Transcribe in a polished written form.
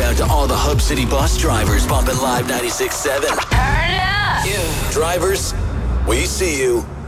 out to all the Hub City bus drivers bumping Live 96.7. Turn it up! Yeah. Drivers, we see you.